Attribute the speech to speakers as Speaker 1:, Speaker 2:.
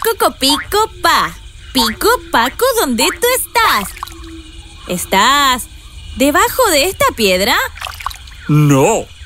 Speaker 1: coco, pico, pa. Pico, Paco, ¿dónde tú estás? ¿Estás debajo de esta piedra?
Speaker 2: No,